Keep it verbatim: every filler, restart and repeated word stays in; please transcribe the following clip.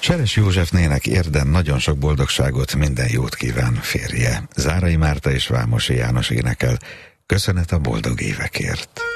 Seres Józsefnének Érden nagyon sok boldogságot, minden jót kíván férje. Zárai Márta és Vámosi János énekel. Köszönet a boldog évekért.